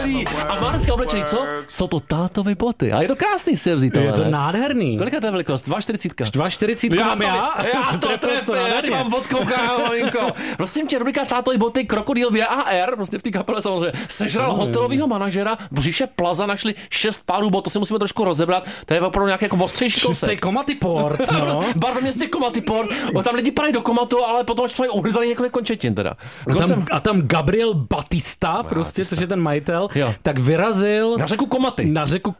A má dneska oblečení, co? Jsou to tátovy boty. A je to krásný si vzít. Je to nádherný. Kolika to je velikost? 2,40. 2,40 mám já. Já to trefím, já ti mám odkoukám, maminko. Prosím tě, rubrika tátovy boty, Krokodýl VAR, prostě v té kapele samozřejmě, sežral hotelového manažera, Břiše Plaza, našli 6 párů bot, to si musíme trošku rozebrat, to je opravdu nějaký jako ostřejší kousek. Čistý komatiport, no. Barva městě komatiport, tam lidi padají do komatu, ale potom až mají uhryzaný několik končetin teda. A tam Gabriel Batista, prostě, což je ten majitel, tak vyrazil na řeku Komaty.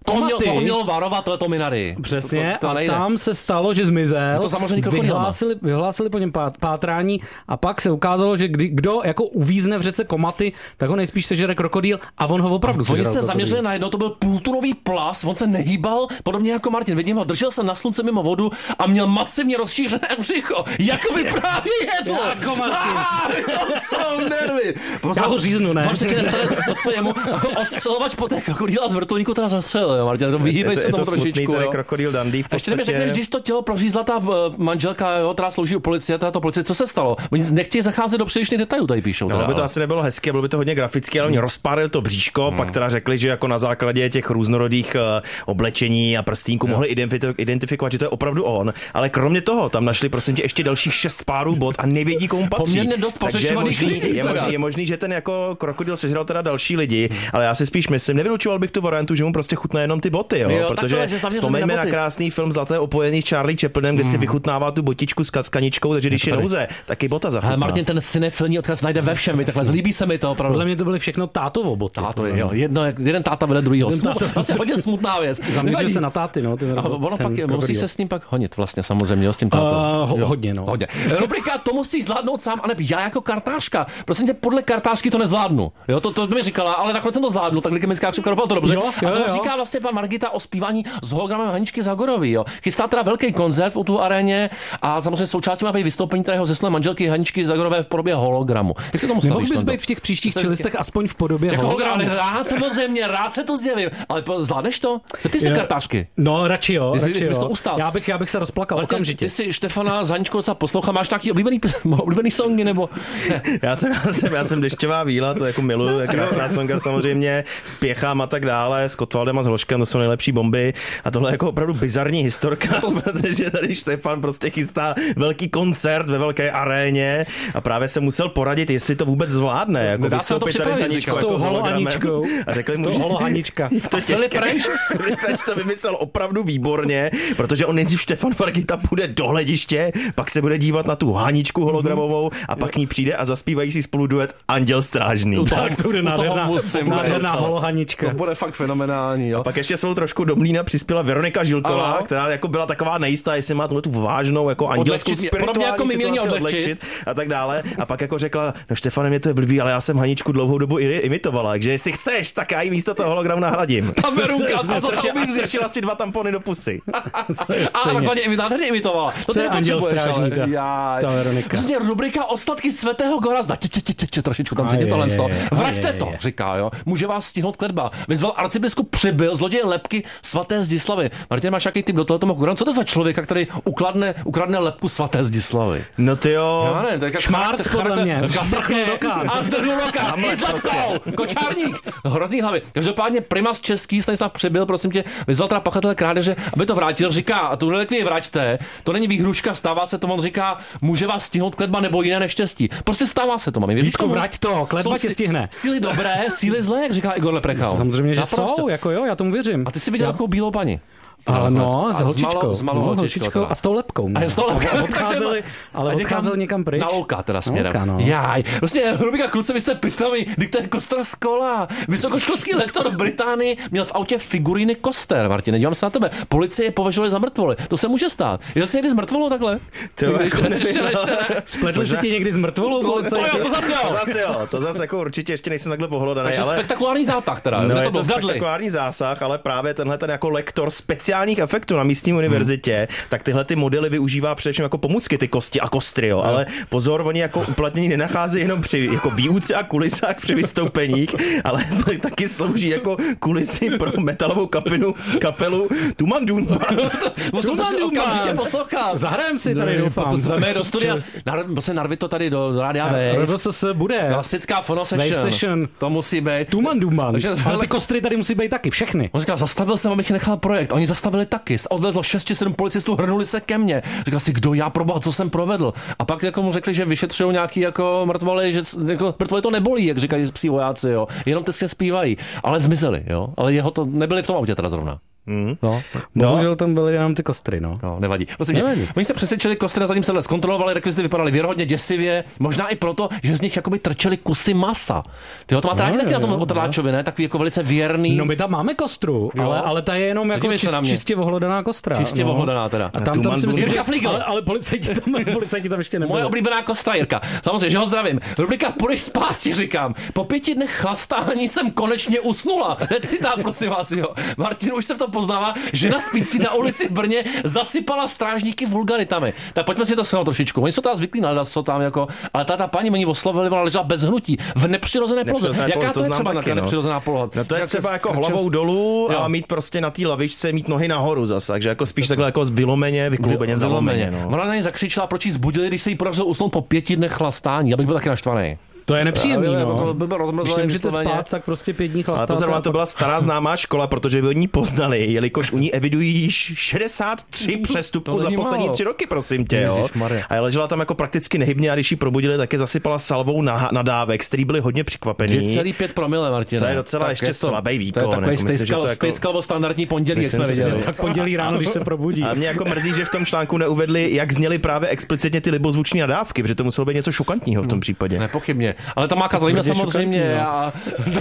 To mělo varovat Letominary. Přesně, a tam se stalo, že zmizel. To zamořený krokodýlama. Vyhlásili po něm pátrání a pak se ukázalo, že kdo jako uvízne v řece Komaty, tak ho nejspíš sežere krokodýl a on ho opravdu sežral. Oni se zaměřili na jedno, to byl půltunový plas, on se nehýbal, podobně jako Martin. Vidím ho, držel se na slunce mimo vodu a měl masivně rozšířené břicho. Jako by právě jedlo. Jako Martin. To jsou nervy. Já ho říznu, ne? Vám se ti nestane to, co jemu ostřelovač po té krokodýla z vrtulníku teda zastřelil, jo, Martin, to vyhýbej se tomu trošičku. Je to krokodýl Dundee v podstatě. Ještě mi řekneš, když to tělo prořízla ta manželka, jo, která slouží u policie, policie, co se stalo? Oni nechtějí zacházet do přílišných detailů, tady píšou. No, by to asi nebylo hezké, bylo by to hodně grafické, ale oni rozpálili to bříško, pak teda řekli, že jako na základě těch různorodých oblečení a prstínku mohli identifikovat, že to je opravdu on, ale kromě toho tam našli prosím tě ještě dalších 6 párů bot a nevědí, komu patří. Poměrně dost pořešovaných lidí. Je možný, že ten jako krokodýl sežral teda další lidi, ale já si spíš myslím, nevylučoval bych tu variantu, že mu prostě chutná jenom ty boty, jo? Protože vzpomeňme na krásný film Zlaté opojení s Charlie Chaplinem, kde si vychutnává tu botičku s katkaničkou, takže když je nouze, taky bota zachutná. Martin, ten cinefilní odkaz najde ve všem, takhle líbí se mi to opravdu. Podle mě to byly všechno tátovo boty. Jo, jeden táta vede druhýho. Vlastně hodně smutná věc. Zaměřil se na táty, no. Ono pak musí se s ním pak honit vlastně samozřejmě s tím tátou. Hodně, no. Hodně. Rubrika to musíš zvládnout sám, anebo já jako kartářka. Prosím tě, podle kartářky to nezvládnu. Jo, to mi říkala, ale nakonec jsem to zvládnu, tak glycemická křivka dopadla to dobře. A to říká vlastně pan Margita o zpívání s hologramem Haničky Zagorový, jo. Chystá teda velký koncert v tu aréně a samozřejmě součástí má být vystoupení jeho zesnulé manželky Haničky Zagorové v podobě hologramu. Jak se tomu stavíš? Mohl bys být v těch příštích čelistech aspoň v podobě hologramu. Rád se to sdělím, ale zvládneš to? Ty jsi kartářky. No, radši jo. To ustal. Já bych se rozplakal okamžitě. Ty si Štefana s Haničkou docela poslouchá, máš taky oblíbený songy nebo? Já jsem Dešťová víla, to jako miluju, je krásná songa samozřejmě, Spěchám a tak dále, s Kotwaldem a s Hloškem, to jsou nejlepší bomby a tohle je jako opravdu bizarní historka, protože tady Štefan prostě chystá velký koncert ve velké aréně a právě se musel poradit, jestli to vůbec zvládne, jako vystoupit tady s Haničkou jako s hologramem a řekli mu, že to těžké. Filip French to vymyslel opravdu výborně, protože on nejdřív Štefan Margita půjde do hlediště, pak se bude dívat na tu Haničku hologramovou a pak k ní přijde a zaspívají si spolu duet Anděl strážný. Tak to bude nádherná holohanička. To bude fakt fenomenální, jo. A pak ještě svou trošku do mlína přispěla Veronika Žilková, která jako byla taková nejistá, jestli má tu vážnou jako andělskou spirituální jako situaci odlehčit a tak dále. A pak jako řekla, no Štefane, mě to je blbý, ale já jsem Haničku dlouhou dobu imitovala, takže jestli chceš, tak já jí místo toho hologramu nahradím. Ta Verunka strčila si 2 tampony do pusy. A takzvaně nádherně imitovala. To je Anděl strážný, ta Veronika. Rubrika Ostatky svatého Gorazda. Trošičku tam sedí tohle. Vraťte to, říká, jo. Může vás stihnout kletba. Vyzval arcibiskup Přibyl, zloděj lebky svaté Zdislavy. Martin, máš jaký typ do tohoto mohu? Co to za člověka, který ukradne lebku svaté Zdislavy? No ty jo. Já ne, to je jak Šmárc podle mě. A zdrhnul roka. I s lepkou. Kočárník. Hrozný hlavy. Každopádně primas český Stanislav Přibyl, prosím tě, vyzval teda pachatele krádeže, aby to vrátil. Říká, a tu relikvii vraťte. To není výhruška, stává se to, on říká, může vás stihnout kletba nebo jiné neštěstí. Prostě stává se to, mami. Vítku, vrať to, kletba tě stihne. Síly dobré, síly zlé, jak říká Igor Leprekal. Samozřejmě, že jsou, jako jo, já tomu věřím. A ty jsi viděl takovou bílou paní? No, s holčičkou. S malou holčičkou. A s tou lepkou. A s tou lepkou. Odcházeli někam pryč. Na Olka teda směrem. No. Jaj. Vlastně, Rubika, kluci, vy jste pitami, to je Kostra z kola. Vysokoškolský lektor v Británii měl v autě figuríny Koster, Martin, dívám se na tebe. Policie je považovali za mrtvoly. To se může stát. Jel jsi někdy s mrtvolou takhle? Spletl si ti někdy s mrtvolou? To zase jako určitě ještě nejsem takhle pohlodaný. Takže spektakulární zátah teda. No, je to spektakulární zásah, ale právě tenhle ten jako lektor speciálních efektů na místní univerzitě, tak tyhle ty modely využívá především jako pomůcky, ty kosti a kostry, jo. Ale pozor, oni jako uplatnění nenacházejí jenom při jako výuce a kulisách při vystoupeních, ale taky slouží jako kulisy pro metalovou kapelu Tumandun. Okamžitě poslouchám. Zahrajeme si tady, doufám. Zveme do studia. Narvit to tady do rádia Wave. Se bude. Klasická phono session. To musí být. Tumanduman. Ale ty kostry tady musí být taky, všechny. On říká, zastavil jsem, abych nechal projekt. Oni zastavili taky. Odvezlo 6-7 policistů, hrnuli se ke mně. Říkal si, kdo já proboha, co jsem provedl. A pak jako mu řekli, že vyšetřují nějaký jako mrtvoly, že jako mrtvoly to nebolí, jak říkají psí vojáci, jo. Jenom ty se zpívají, ale zmizeli, jo. Ale jeho to nebyli v tom autě teda zrovna. No. Bohužel tam byly jenom ty kostry, no. Nevadí. Oni se přesvědčili, kostry na zadním sedle zkontrolovali, rekvizity vypadaly věrohodně děsivě, možná i proto, že z nich jakoby trčely kusy masa. Tyjo, to máte rádi taky na tom otrláčovi, ne? Takový jako velice věrný. No my tam máme kostru, ale ta je jenom jako čistě ohlodaná kostra. Čistě ohlodaná teda. A tam si myslím, ale policajti tam ještě nebyli. Moje oblíbená kostra, Jirka. Samozřejmě, že ho zdravím. Rubrika Půjdeš spát, ti říkám. Po 5 dnech chlastání jsem konečně usnula. To je citát, prosím vás, jo. Martin už se v tom poznává, že na spící na ulici v Brně zasypala strážníky vulgaritami. Tak pojďme si to shrnout trošičku. Oni jsou tam zvyklí na co tam jako, ale ta paní oni oslovili, ona ležela bez hnutí v nepřirozené poloze. Jaká to je třeba taky, nepřirozená poloha? No to je třeba jako hlavou dolů a mít prostě na té lavičce mít nohy nahoru zase, takže jako spíš takhle jako vykloubeně zalomeně. No. Ona na něj zakřičela, proč jí zbudili, když se jí podařilo usnout po 5 dnech chlastání. Abych byl taky naštvaný. To je nepříjemný, no. Když nemůžete spát, tak prostě 5 dní chlastáte. Ale pozor, to byla stará známá škola, protože oni poznali, jelikož u ní evidují již 63 přestupků za poslední 3 roky, prosím tě, jo. A ležela tam jako prakticky nehybně a když ji probudili, tak je zasypala salvou nadávek, z který byli hodně překvapení. 2,5 promile, Martine. To je docela ještě slabý výkon. To je takový stejskal standardní pondělí, jak jsme viděli. Tak pondělí ráno, když se probudí. A mě jako mrzí, že v tom článku neuvedli, jak zněly právě explicitně ty libozvuční nadávky, protože to muselo být něco šokantního v tom případě. Nepochybně. Ale ta máka zajímá samozřejmě a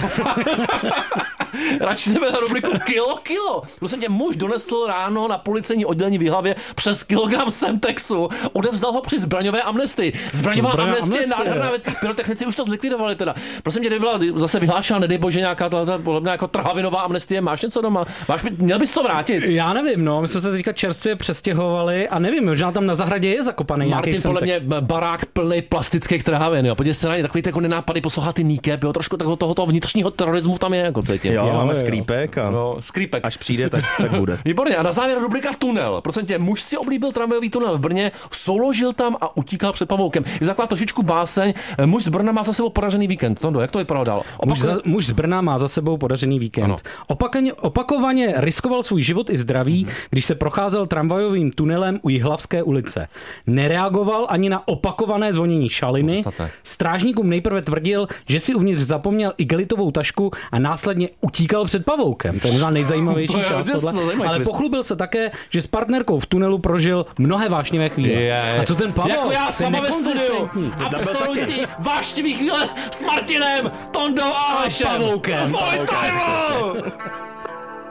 radši jdeme na rubriku Kilo. Prosím tě, muž donesl ráno na policejní oddělení v Jihlavě přes kilogram Semtexu, odevzdal ho při zbraňové amnestii. Zbraňová amnestie je nádherná věc. Pyrotechnici už to zlikvidovali teda. Prosím tě, kdyby byla zase vyhlášena, nedej bože, nějaká podobná jako trhavinová amnestie, máš něco doma? Měl bys to vrátit? Já nevím, no, my jsme se teďka čerstvě přestěhovali a nevím, možná tam na zahradě je zakopaný nějaký Semtex. Martin, podle mě barák plný plastických trhavin, jo. Podívej se na ně, takový jako nenápady poslouchat ty Níkep, jo, trošku tohoto vnitřního terorismu tam je jako cítím. Jo, máme skrýpek a skrýpek. Až přijde, tak bude. Výborně, a na závěr rubrika tunel. Prosím tě, muž si oblíbil tramvajový tunel v Brně, souložil tam a utíkal před pavoukem. Je taková trošičku báseň. Muž z Brna má za sebou podařený víkend. Tondo, jak to vypadalo dál? Muž z Brna má za sebou podařený víkend. Opakovaně riskoval svůj život i zdraví, když se procházel tramvajovým tunelem u Jihlavské ulice. Nereagoval ani na opakované zvonění šaliny. Strážníkům nejprve tvrdil, že si uvnitř zapomněl igelitovou tašku a následně utíkal před pavoukem. To je možná nejzajímavější část tohle. Ale pochlubil se také, že s partnerkou v tunelu prožil mnohé vášnivé chvíle. A co ten pavouk? Jako já sama ve studiu. Absolutní vášnivý chvíle s Martinem, Tondou a Alešem. Pavoukem. Fuj,